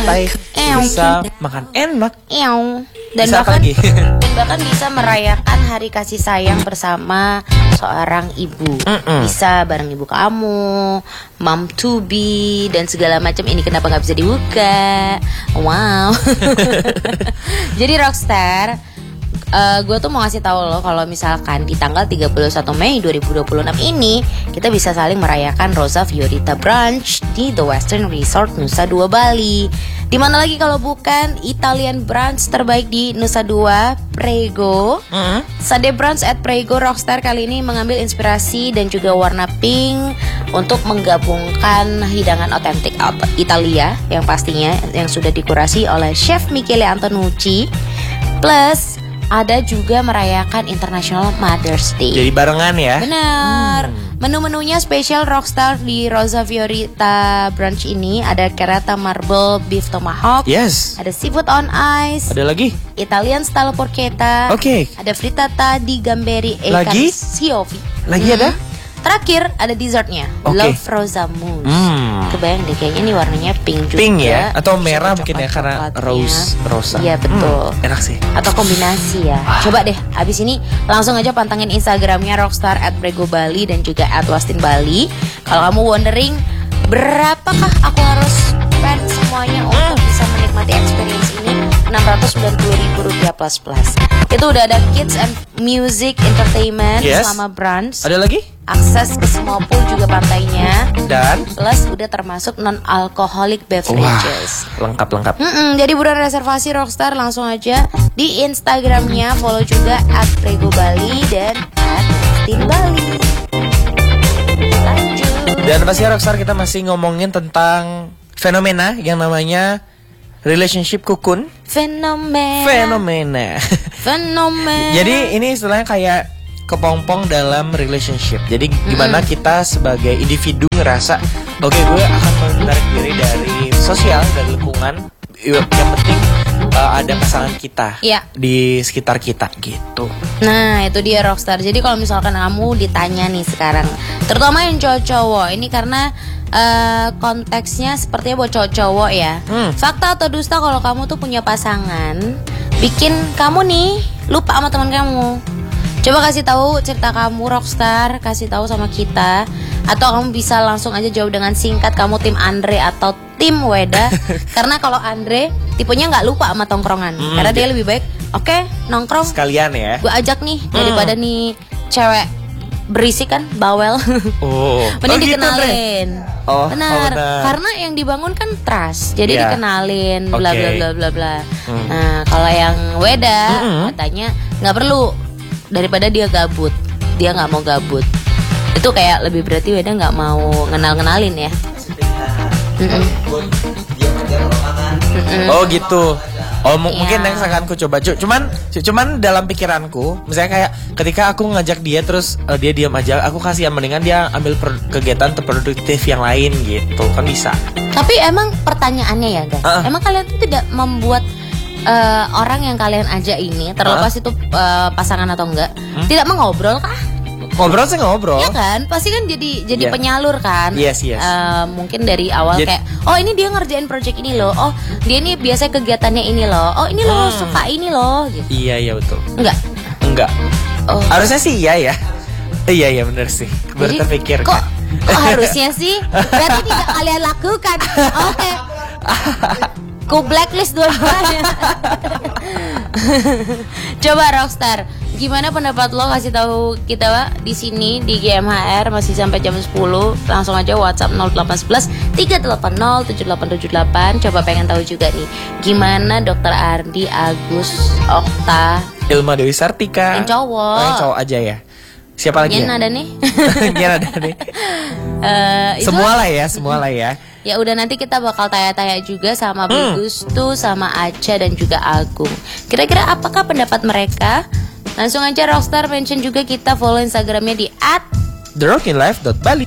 santai, bisa makan enak. Dan Bisa apa bahkan lagi? dan bahkan bisa merayakan hari kasih sayang bersama seorang ibu. Bisa bareng ibu kamu, mom to be, dan segala macam. Ini kenapa nggak bisa dibuka? Wow. Jadi Rockstar, gue tuh mau ngasih tahu lo kalau misalkan di tanggal 31 Mei 2026 ini kita bisa saling merayakan Rosa Fiorita Brunch di The Western Resort Nusa Dua Bali. Dimana lagi kalau bukan Italian brunch terbaik di Nusa Dua, Prego. Sunday brunch at Prego Rockstar kali ini mengambil inspirasi dan juga warna pink untuk menggabungkan hidangan otentik Italia yang pastinya yang sudah dikurasi oleh Chef Michele Antonucci. Plus ada juga merayakan International Mother's Day. Jadi barengan ya. Benar. Menu-menunya spesial Rockstar di Rosa Fiorita Brunch ini ada Carrata Marble Beef Tomahawk. Yes. Ada Seafood on Ice. Ada lagi? Italian Style Porchetta. Oke. Ada Frittata di Gamberi e Lagi? Carciofi. Lagi ada? Terakhir ada dessertnya, Oke. Love Rosa Mousse. Kebayang deh kayaknya ini warnanya pink juga. Pink ya? Atau merah Ada mungkin ya karena coklat-coklatnya. rosa. Iya betul. Enak sih. Atau kombinasi ya. Coba deh abis ini langsung aja pantengin Instagramnya Rockstar @Prego Bali dan juga @Wastin Bali. Kalau kamu wondering berapakah aku harus spend semuanya untuk bisa menikmati experience ini, Rp690.000 plus. Itu udah ada kids and music entertainment Yes. selama brunch. Ada lagi? Akses ke semua pool juga pantainya. Dan Plus udah termasuk non-alcoholic beverages. lengkap. Jadi buruan reservasi Rockstar langsung aja di Instagramnya, follow juga @PregoBali dan @WastinBali. Lanjut. Dan pasti Rockstar kita masih ngomongin tentang fenomena yang namanya relationship cocoon. Fenomena. Jadi ini istilahnya kayak kepompong dalam relationship. Jadi gimana kita sebagai individu ngerasa oke, gue akan menarik diri dari sosial, dari lingkungan. Yang penting ada pasangan kita di sekitar kita gitu. Nah itu dia Rockstar. Jadi kalau misalkan kamu ditanya nih sekarang, terutama yang cowok-cowok, ini karena konteksnya sepertinya buat cowok-cowok ya. Fakta atau dusta kalau kamu tuh punya pasangan bikin kamu nih lupa sama teman kamu? Coba kasih tahu cerita kamu Rockstar, kasih tahu sama kita. Atau kamu bisa langsung aja jawab dengan singkat, kamu tim Andre atau tim Weda. Karena kalau Andre tipenya nggak lupa sama tongkrongan, karena dia lebih baik oke, nongkrong Sekalian ya. gue ajak nih daripada nih cewek berisik kan, bawel. Mending dikenalin. Benar. Karena yang dibangun kan trust. Jadi dikenalin bla bla bla bla bla. Nah, kalau yang Weda katanya nggak perlu, daripada dia gabut. Dia nggak mau gabut. Itu kayak lebih berarti Weda nggak mau kenalin ya. Oh gitu. Oh mungkin next akan aku coba. Cuman dalam pikiranku, misalnya kayak ketika aku ngajak dia terus dia diam aja, aku kasihan, mendingan dia ambil kegiatan terproduktif yang lain gitu, kan bisa. Tapi emang pertanyaannya ya guys, emang kalian tuh tidak membuat orang yang kalian ajak ini, terlepas itu pasangan atau enggak, tidak mengobrol kah? Ngobrol sih ngobrol. Iya kan, pasti kan jadi penyalur kan. Yes. Mungkin dari awal kayak, oh ini dia ngerjain project ini loh, oh dia ini biasanya kegiatannya ini loh, oh ini lo suka ini loh gitu. Iya betul. Enggak. Oh. Harusnya sih iya ya. Iya benar sih. Baru terpikir. Kok harusnya sih? Berarti tidak kalian lakukan. Oke. Ku blacklist dua-duanya. Coba Rockstar, gimana pendapat lo? Kasih tahu kita Pak di sini di GMHR masih sampai jam 10. Langsung aja WhatsApp 0811 380 7878. Coba pengen tahu juga nih, gimana Dokter Ardi, Agus, Okta, Ilma Dewi Sartika. Yang cowok. Yang cowok aja ya. Siapa lagi? Yang ada nih. Semua lah ya. Ya udah, nanti kita bakal tanya-tanya juga sama Gustu, sama Aca dan juga Agung. Kira-kira apakah pendapat mereka? Langsung aja Rockstar mention juga kita, follow Instagramnya di @therockinlife.bali.